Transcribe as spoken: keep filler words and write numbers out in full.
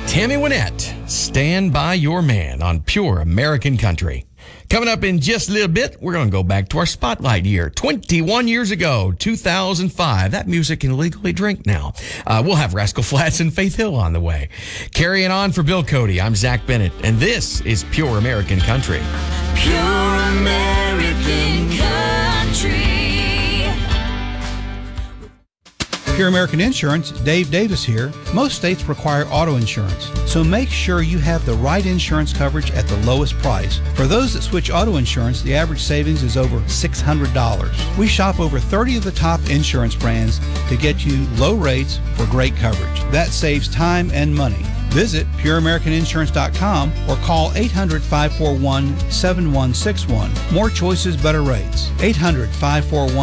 Tammy Wynette, Stand By Your Man on Pure American Country. Coming up in just a little bit, we're going to go back to our spotlight year. twenty-one years ago, two thousand five. That music can legally drink now. Uh, we'll have Rascal Flatts and Faith Hill on the way. Carrying on for Bill Cody, I'm Zach Bennett, and this is Pure American Country. Pure American Country. Pure American Insurance, Dave Davis here. Most states require auto insurance, so make sure you have the right insurance coverage at the lowest price. For those that switch auto insurance, the average savings is over six hundred dollars. We shop over thirty of the top insurance brands to get you low rates for great coverage. That saves time and money. Visit pure american insurance dot com or call eight hundred, five four one, seven one six one. More choices, better rates. eight hundred, five four one